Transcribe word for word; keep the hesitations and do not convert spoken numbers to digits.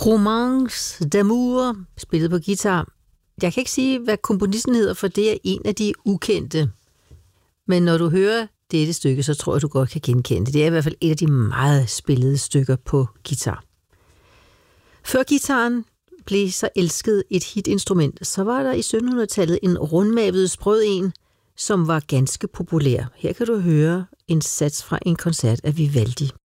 Romance d'amour, spillet på guitar. Jeg kan ikke sige, hvad komponisten hedder, for det er en af de ukendte. Men når du hører dette stykke, så tror jeg, du godt kan genkende det. Det er i hvert fald et af de meget spillede stykker på guitar. Før guitaren blev så elsket et hitinstrument, så var der i syttenhundredetallet en rundmavet sprød en, som var ganske populær. Her kan du høre en sats fra en koncert af Vivaldi.